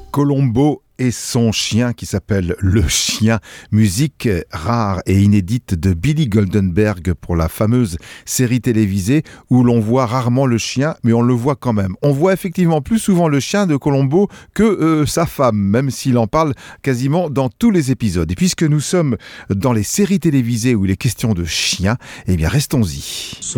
Colombo et son chien qui s'appelle Le Chien, musique rare et inédite de Billy Goldenberg pour la fameuse série télévisée où l'on voit rarement le chien, mais on le voit quand même. On voit effectivement plus souvent le chien de Colombo que sa femme, même s'il en parle quasiment dans tous les épisodes. Et puisque nous sommes dans les séries télévisées où il est question de chiens, eh bien restons-y.